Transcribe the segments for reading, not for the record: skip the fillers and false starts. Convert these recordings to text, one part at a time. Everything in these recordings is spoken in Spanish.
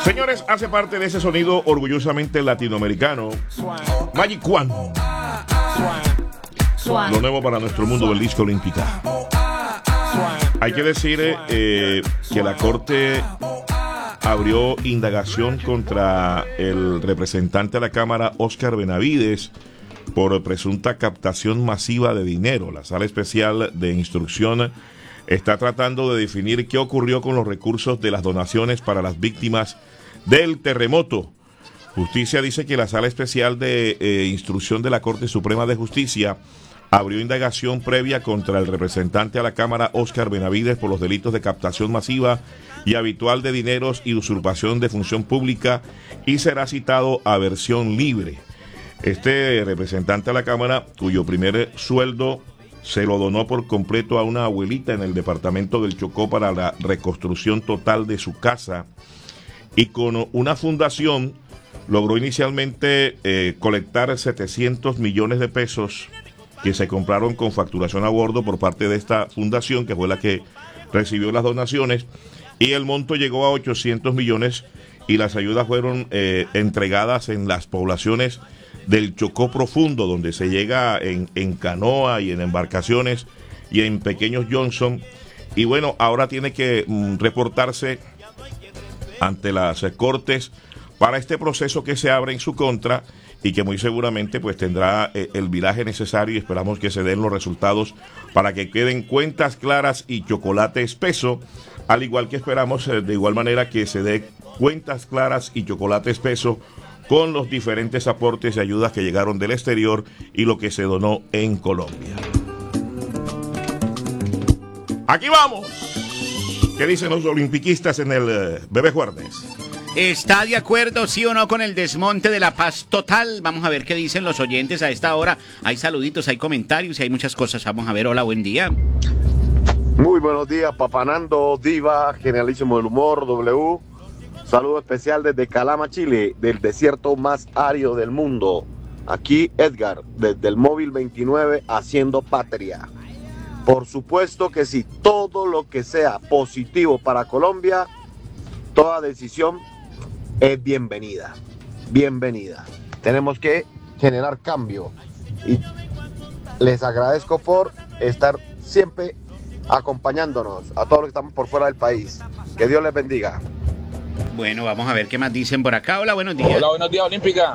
Señores, hace parte de ese sonido orgullosamente latinoamericano, Magic One. Lo nuevo para nuestro mundo del disco olímpica. Hay que decir que la Corte abrió indagación contra el representante de la Cámara, Óscar Benavides, por presunta captación masiva de dinero. La Sala Especial de Instrucción está tratando de definir qué ocurrió con los recursos de las donaciones para las víctimas del terremoto. Justicia dice que la Sala Especial de Instrucción de la Corte Suprema de Justicia abrió indagación previa contra el representante a la Cámara, Óscar Benavides, por los delitos de captación masiva y habitual de dineros y usurpación de función pública, y será citado a versión libre. Este representante a la Cámara, cuyo primer sueldo se lo donó por completo a una abuelita en el departamento del Chocó para la reconstrucción total de su casa, y con una fundación logró inicialmente colectar 700 millones de pesos que se compraron con facturación a bordo por parte de esta fundación, que fue la que recibió las donaciones, y el monto llegó a 800 millones y las ayudas fueron entregadas en las poblaciones del Chocó profundo, donde se llega en canoa y en embarcaciones y en pequeños Johnson. Y bueno, ahora tiene que reportarse ante las Cortes para este proceso que se abre en su contra, y que muy seguramente pues tendrá el viraje necesario, y esperamos que se den los resultados para que queden cuentas claras y chocolate espeso, al igual que esperamos de igual manera que se dé cuentas claras y chocolate espeso con los diferentes aportes y ayudas que llegaron del exterior y lo que se donó en Colombia. Aquí vamos. ¿Qué dicen los olimpiquistas en el Bebé Juárez? ¿Está de acuerdo, sí o no, con el desmonte de la paz total? Vamos a ver qué dicen los oyentes a esta hora. Hay saluditos, hay comentarios y hay muchas cosas. Vamos a ver. Hola, buen día. Muy buenos días, Papanando, Diva, Generalísimo del Humor, W. Saludo especial desde Calama, Chile, del desierto más árido del mundo. Aquí Edgar, desde el móvil 29, haciendo patria. Por supuesto que sí, todo lo que sea positivo para Colombia, toda decisión es bienvenida, bienvenida. Tenemos que generar cambio y les agradezco por estar siempre acompañándonos a todos los que estamos por fuera del país. Que Dios les bendiga. Bueno, vamos a ver qué más dicen por acá. Hola, buenos días. Hola, buenos días, Olímpica.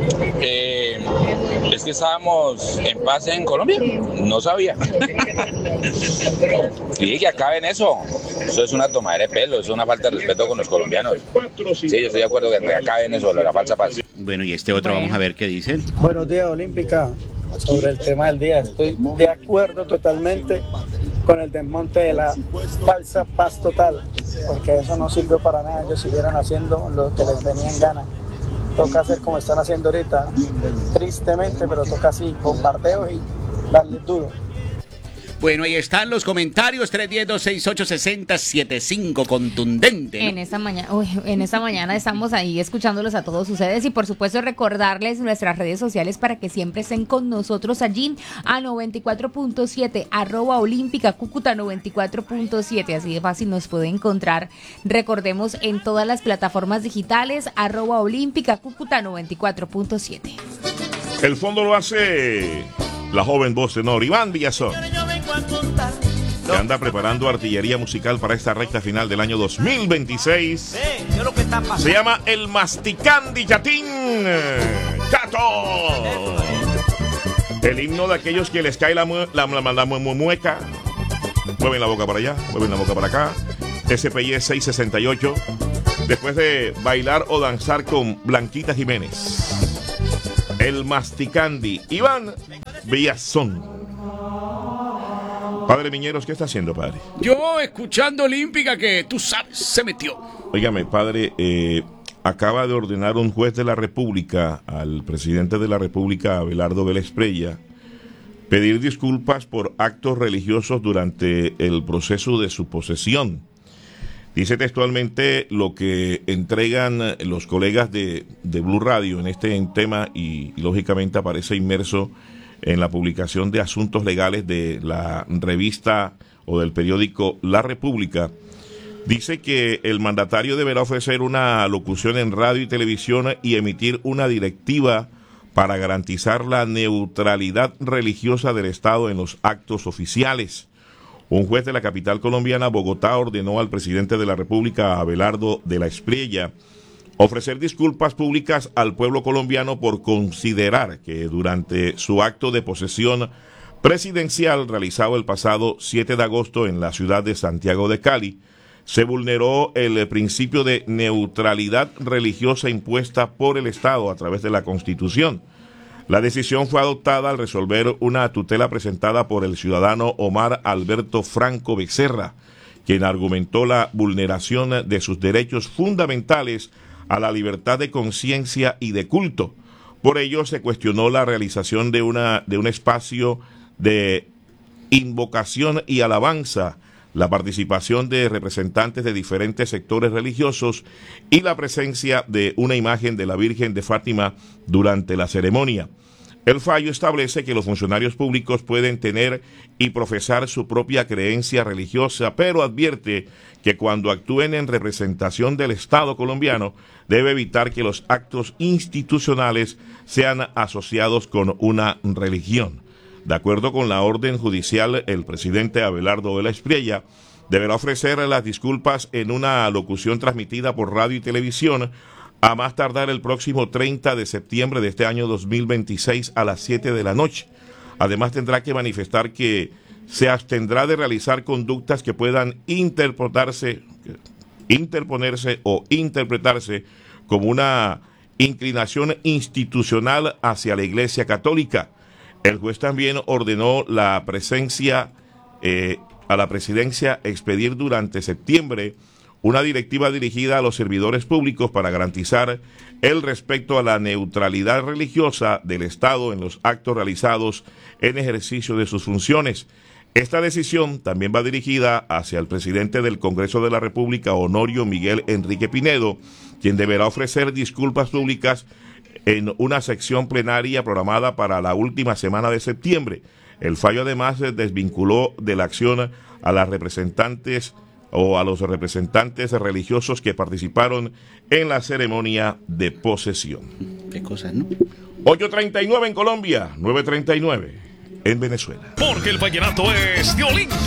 Es que estábamos en paz en Colombia. No sabía. Y que acaben eso. Eso es una tomadera de pelo, es una falta de respeto con los colombianos. Sí, yo estoy de acuerdo que acaben eso, la falsa paz. Bueno, y este otro, vamos a ver qué dicen. Buenos días, Olímpica. Sobre el tema del día, estoy de acuerdo totalmente con el desmonte de la falsa paz total, porque eso no sirvió para nada. Ellos siguieron haciendo lo que les venía en gana. Toca hacer como están haciendo ahorita, tristemente, pero toca así, bombardeos y darle duro. Bueno, ahí están los comentarios, 310-268-6075, contundente, ¿no? En esta mañana estamos ahí escuchándolos a todos ustedes, y por supuesto recordarles nuestras redes sociales para que siempre estén con nosotros allí a 94.7, @Olímpica Cúcuta 94.7, así de fácil nos puede encontrar. Recordemos en todas las plataformas digitales, @Olímpica Cúcuta 94.7. El fondo lo hace la joven voz tenor Iván Villazón, que anda preparando artillería musical para esta recta final del año 2026. Se llama El Masticandi Yatín Chato, el himno de aquellos que les cae la mueca. Mueven la boca para allá, mueven la boca para acá. SPY 668, después de bailar o danzar con Blanquita Jiménez. El Masticandi Iván Villazón. Padre Miñeros, ¿qué está haciendo, padre? Yo escuchando Olímpica, que tú sabes, se metió. Óigame, padre, acaba de ordenar un juez de la República al presidente de la República, Abelardo Vélez Prella, pedir disculpas por actos religiosos durante el proceso de su posesión. Dice textualmente lo que entregan los colegas de Blue Radio en este tema, y lógicamente aparece inmerso en la publicación de asuntos legales de la revista o del periódico La República. Dice que el mandatario deberá ofrecer una locución en radio y televisión y emitir una directiva para garantizar la neutralidad religiosa del Estado en los actos oficiales. Un juez de la capital colombiana, Bogotá, ordenó al presidente de la República, Abelardo de la Espriella, ofrecer disculpas públicas al pueblo colombiano por considerar que durante su acto de posesión presidencial realizado el pasado 7 de agosto en la ciudad de Santiago de Cali, se vulneró el principio de neutralidad religiosa impuesta por el Estado a través de la Constitución. La decisión fue adoptada al resolver una tutela presentada por el ciudadano Omar Alberto Franco Becerra, quien argumentó la vulneración de sus derechos fundamentales a la libertad de conciencia y de culto. Por ello se cuestionó la realización de un espacio de invocación y alabanza, la participación de representantes de diferentes sectores religiosos y la presencia de una imagen de la Virgen de Fátima durante la ceremonia. El fallo establece que los funcionarios públicos pueden tener y profesar su propia creencia religiosa, pero advierte que cuando actúen en representación del Estado colombiano, debe evitar que los actos institucionales sean asociados con una religión. De acuerdo con la orden judicial, el presidente Abelardo de la Espriella deberá ofrecer las disculpas en una locución transmitida por radio y televisión a más tardar el próximo 30 de septiembre de este año 2026 a las 7 de la noche. Además tendrá que manifestar que se abstendrá de realizar conductas que puedan interponerse o interpretarse como una inclinación institucional hacia la Iglesia Católica. El juez también ordenó a la presidencia expedir durante septiembre una directiva dirigida a los servidores públicos para garantizar el respeto a la neutralidad religiosa del Estado en los actos realizados en ejercicio de sus funciones. Esta decisión también va dirigida hacia el presidente del Congreso de la República, Honorio Miguel Enrique Pinedo, quien deberá ofrecer disculpas públicas en una sección plenaria programada para la última semana de septiembre. El fallo además desvinculó de la acción a las representantes o a los representantes religiosos que participaron en la ceremonia de posesión. Qué cosas, ¿no? 8:39 en Colombia, 9:39 en Venezuela. Porque el vallenato es de Olinka.